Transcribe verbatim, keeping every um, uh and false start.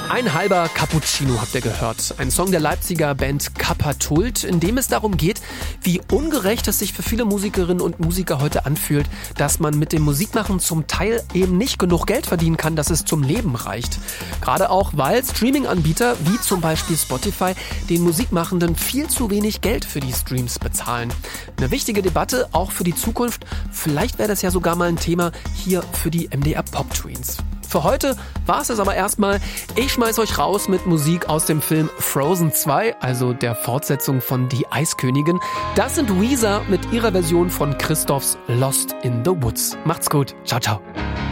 Ein halber Cappuccino habt ihr gehört. Ein Song der Leipziger Band Kappa-Tult, in dem es darum geht, wie ungerecht es sich für viele Musikerinnen und Musiker heute anfühlt, dass man mit dem Musikmachen zum Teil eben nicht genug Geld verdienen kann, dass es zum Leben reicht. Gerade auch, weil Streaming-Anbieter wie zum Beispiel Spotify den Musikmachenden viel zu wenig Geld für die Streams bezahlen. Eine wichtige Debatte, auch für die Zukunft. Vielleicht wäre das ja sogar mal ein Thema hier für die M D R Pop Tweens. Für heute war es das aber erstmal. Ich schmeiß euch raus mit Musik aus dem Film Frozen zwei, also der Fortsetzung von Die Eiskönigin. Das sind Weezer mit ihrer Version von Christophs Lost in the Woods. Macht's gut. Ciao, ciao.